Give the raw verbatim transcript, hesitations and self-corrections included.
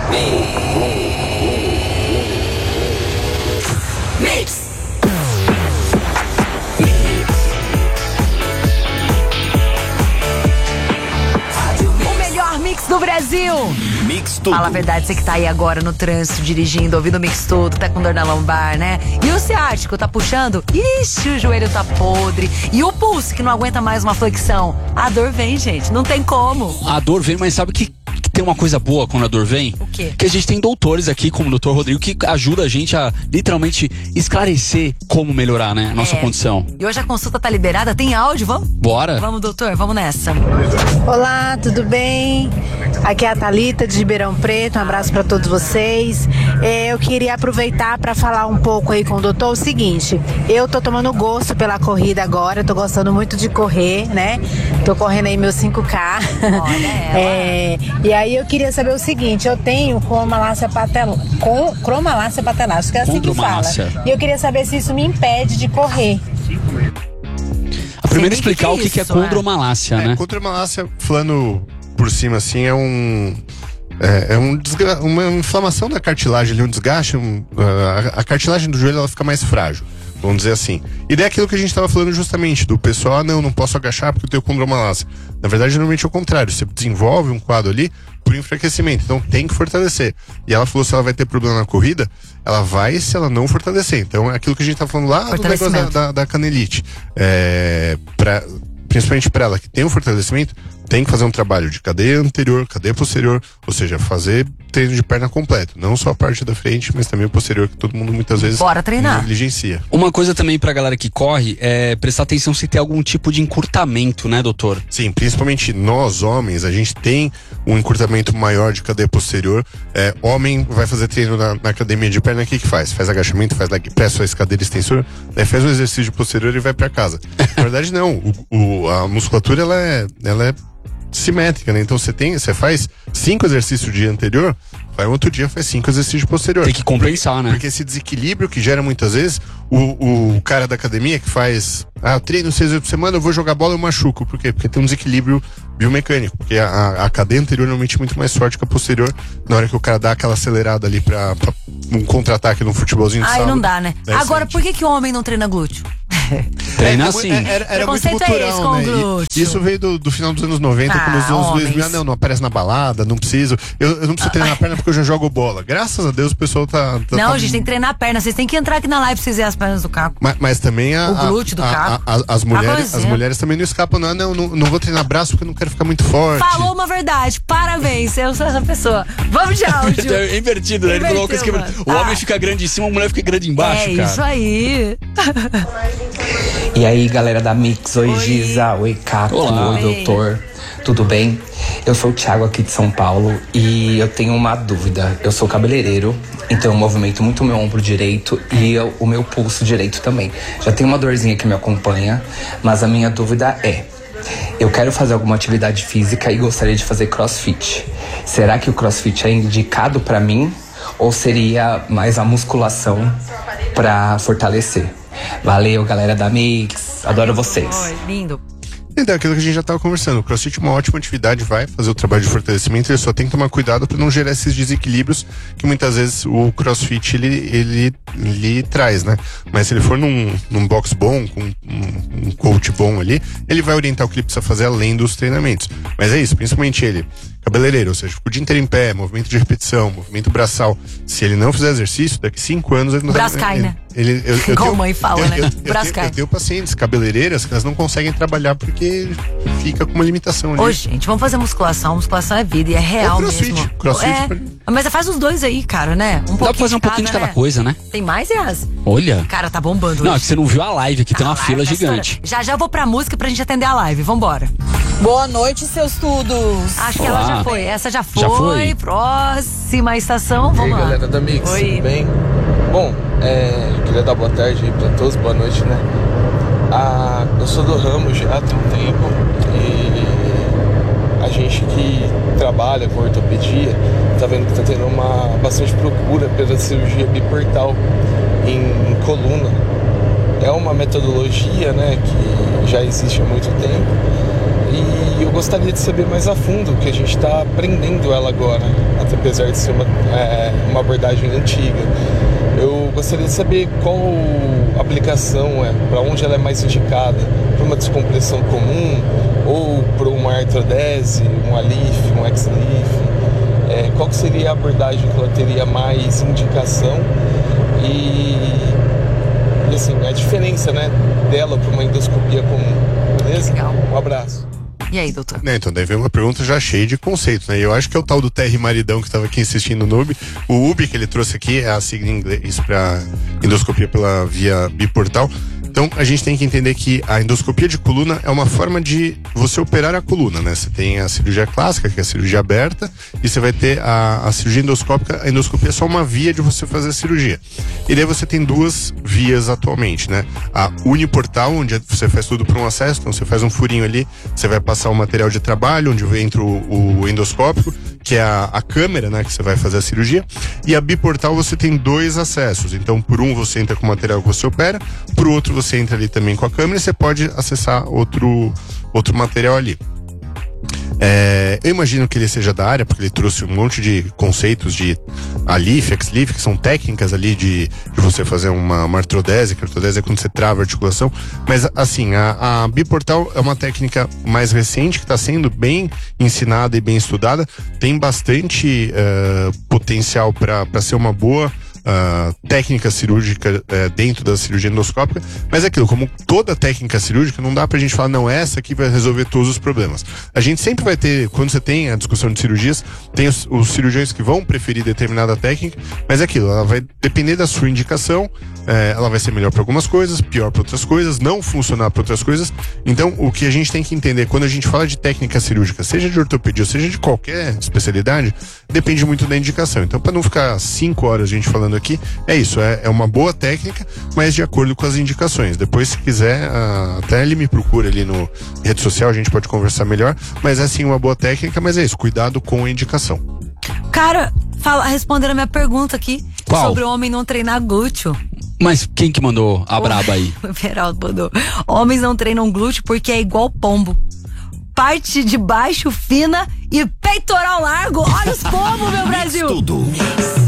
Mix. O melhor mix do Brasil. Mix tudo. Fala a verdade, você que tá aí agora no trânsito, dirigindo, ouvindo o mix tudo, tá com dor na lombar, né? E o ciático tá puxando? Ixi, o joelho tá podre. E o pulso que não aguenta mais uma flexão? A dor vem, gente, não tem como. A dor vem, mas sabe que, que tem uma coisa boa quando a dor vem? O quê? Que a gente tem doutores aqui, como o doutor Rodrigo, que ajuda a gente a literalmente esclarecer como melhorar, né, a nossa É. condição. E hoje a consulta tá liberada, tem áudio, vamos? Bora? Vamos, doutor, vamos nessa. Olá, tudo bem? Aqui é a Thalita de Ribeirão Preto, um abraço para todos vocês. É, eu queria aproveitar para falar um pouco aí com o doutor o seguinte: eu tô tomando gosto pela corrida agora, tô gostando muito de correr, né? Tô correndo aí meus cinco K. Olha ela. É, e aí eu queria saber o seguinte: eu tenho cromalácia patelar, com, cromalácia patelar, acho que é assim que fala. Condromalácia. E eu queria saber se isso me impede de correr. A primeiro Sei nem explicar que o que, que é isso, condromalácia, É, né? condromalácia, falando por cima assim, é um. É, é um desgra- uma inflamação da cartilagem ali, um desgaste. Um, a, a cartilagem do joelho ela fica mais frágil, vamos dizer assim. E daí é aquilo que a gente estava falando justamente, do pessoal, ah, não, não posso agachar porque eu tenho condromalácia. Na verdade, normalmente é o contrário, você desenvolve um quadro ali por enfraquecimento, então tem que fortalecer. E ela falou se ela vai ter problema na corrida, ela vai se ela não fortalecer. Então é aquilo que a gente tá falando lá do negócio da, da, da canelite. É, pra, principalmente para ela que tem um fortalecimento, tem que fazer um trabalho de cadeia anterior, cadeia posterior, ou seja, fazer treino de perna completo, não só a parte da frente, mas também o posterior, que todo mundo muitas vezes Bora treinar. negligencia. Uma coisa também pra galera que corre é prestar atenção se tem algum tipo de encurtamento, né, doutor? Sim, principalmente nós, homens, a gente tem um encurtamento maior de cadeia posterior. É, homem vai fazer treino na, na academia de perna, o que que faz? Faz agachamento, faz leg press, faz cadeira extensora, daí faz um exercício posterior e vai pra casa. Na verdade, não. O, o, a musculatura, ela é, ela é simétrica, né? Então você tem, você faz cinco exercícios dia anterior, vai um outro dia, faz cinco exercícios posterior. Tem que compensar, né? Porque esse desequilíbrio que gera muitas vezes, o, o cara da academia que faz, ah, eu treino seis vezes por semana, eu vou jogar bola e eu machuco. Por quê? Porque tem um desequilíbrio biomecânico. Porque a, a cadeia anterior normalmente é muito mais forte que a posterior. Na hora que o cara dá aquela acelerada ali pra, pra um contra-ataque num futebolzinho de Aí sábado, não dá, né? daí Agora, sente. por que que o homem não treina glúteo? Treina É, assim. é, Era, era muito Preconceito é esse cultural, com né? o E glúteo. isso veio do, do final dos anos noventa, Ah, como os anos dois mil. homens. Ah, não, não aparece na balada, não preciso. Eu, eu não preciso treinar a perna porque eu já jogo bola. Graças a Deus o pessoal tá. tá Não, tá- gente, tem que treinar a perna. Vocês têm que entrar aqui na live pra vocês verem as pernas do Caco. Mas, mas também a, O glúteo do a- a- Caco. a- as, mulheres, as exemplo. mulheres também não escapam, não. Não, não, não vou treinar braço porque eu não quero ficar muito forte. Falou uma verdade. Parabéns, eu sou essa pessoa. Vamos de áudio. É invertido, né? Ele falou uma coisa que Inverteu, o mano. homem Ah. fica grande em cima, a mulher fica grande embaixo, É cara. isso aí. E aí, galera da Mix, oi, Oi. Giza, oi Caco, Olá. oi doutor, tudo bem? Eu sou o Thiago aqui de São Paulo e eu tenho uma dúvida. Eu sou cabeleireiro, então eu movimento muito o meu ombro direito e eu- o meu pulso direito também. Já tem uma dorzinha que me acompanha, mas a minha dúvida é: eu quero fazer alguma atividade física e gostaria de fazer crossfit. Será que o crossfit é indicado pra mim ou seria mais a musculação pra fortalecer? Valeu, galera da Mix. Adoro vocês. Oi, lindo. Então, aquilo que a gente já estava conversando. O CrossFit é uma ótima atividade, vai fazer o trabalho de fortalecimento, ele só tem que tomar cuidado para não gerar esses desequilíbrios que muitas vezes o CrossFit ele, ele, ele traz, né? Mas se ele for num, num box bom, com um, um coach bom ali, ele vai orientar o que ele precisa fazer além dos treinamentos. Mas é isso, principalmente ele, cabeleireiro, ou seja, o dia inteiro em pé, movimento de repetição, movimento braçal. Se ele não fizer exercício, daqui cinco anos ele não O braço ele, cai, ele, né? Ele, eu, eu Igual tenho- a mãe fala, eu- né? eu- eu O braço tenho- cai. Eu tenho pacientes cabeleireiras que elas não conseguem trabalhar porque fica com uma limitação ali. Ô, gente, vamos fazer musculação. Musculação é vida e é real Ou crossfit. mesmo. Crossfit é, pode- mas faz os dois aí, cara, né? Um Dá pra fazer um pouquinho de cada né? coisa, né? Tem mais, Yas? Olha. Cara, tá bombando Não, é hoje. que você não viu a live aqui, tem uma A live fila tá gigante. estourando. Já já eu vou pra música pra gente atender a live. Vambora. Boa noite, seus tudos. Acho que Olá. ela já foi. Essa já foi. Já foi. Próxima estação. E aí, Vamos lá. galera da Mix, Oi. tudo bem? Bom, é, eu queria dar boa tarde aí pra todos, boa noite, né? Ah, eu sou do ramo já tem um tempo e a gente que trabalha com ortopedia tá vendo que tá tendo uma bastante procura pela cirurgia biportal em coluna. É uma metodologia, né, que já existe há muito tempo E eu gostaria de saber mais a fundo, que a gente está aprendendo ela agora, até apesar de ser uma, é, uma abordagem antiga. Eu gostaria de saber qual aplicação é, para onde ela é mais indicada, para uma descompressão comum ou para uma artrodese, um alif, um ex-lif. É, qual que seria a abordagem que ela teria mais indicação e, e assim, a diferença, né, dela para uma endoscopia comum, beleza? Legal. Um abraço. E aí, doutor? Né, então daí vem uma pergunta já cheia de conceitos, né? Eu acho que é o tal do Terry Maridão que estava aqui insistindo no U B. O U B que ele trouxe aqui é a sigla em inglês para endoscopia pela via biportal. Então a gente tem que entender que a endoscopia de coluna é uma forma de você operar a coluna, né? Você tem a cirurgia clássica, que é a cirurgia aberta, e você vai ter a, a cirurgia endoscópica. A endoscopia é só uma via de você fazer a cirurgia. E daí você tem duas vias atualmente, né? A uniportal, onde você faz tudo por um acesso, então você faz um furinho ali, você vai passar o material de trabalho, onde entra o, o endoscópico, que é a, a câmera, né, que você vai fazer a cirurgia. E a biportal você tem dois acessos. Então, por um você entra com o material que você opera, por outro você entra ali também com a câmera e você pode acessar outro, outro material ali. É, eu imagino que ele seja da área, porque ele trouxe um monte de conceitos de alif, ex-lif, que são técnicas ali de, de você fazer uma, uma artrodese, que a artrodese é quando você trava a articulação. Mas assim, a, a biportal é uma técnica mais recente, que está sendo bem ensinada e bem estudada. Tem bastante uh, potencial para ser uma boa Uh, técnica cirúrgica uh, dentro da cirurgia endoscópica, mas é aquilo, como toda técnica cirúrgica, não dá pra gente falar, não, essa aqui vai resolver todos os problemas. A gente sempre vai ter, quando você tem a discussão de cirurgias, tem os, os cirurgiões que vão preferir determinada técnica, mas é aquilo, ela vai depender da sua indicação, é, ela vai ser melhor para algumas coisas, pior para outras coisas, não funcionar para outras coisas. Então, o que a gente tem que entender, quando a gente fala de técnica cirúrgica, seja de ortopedia, seja de qualquer especialidade, depende muito da indicação. Então, para não ficar cinco horas a gente falando aqui, é isso, é, é uma boa técnica, mas de acordo com as indicações. Depois, se quiser, uh, até ele me procura ali no rede social, a gente pode conversar melhor, mas é sim uma boa técnica, mas é isso, cuidado com a indicação. Cara, fala, respondendo a minha pergunta aqui, Qual? sobre o homem não treinar glúteo. Mas quem que mandou a braba aí? O Beraldo mandou. Homens não treinam glúteo porque é igual pombo. Parte de baixo fina e peitoral largo. Olha os pombos, meu Brasil! Tudo.